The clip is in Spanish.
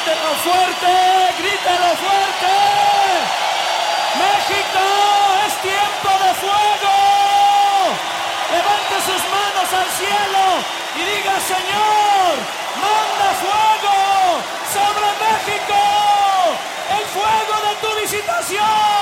Grítelo fuerte, grítelo fuerte. México, es tiempo de fuego. Levante sus manos al cielo y diga: Señor, manda fuego sobre México, el fuego de tu visitación.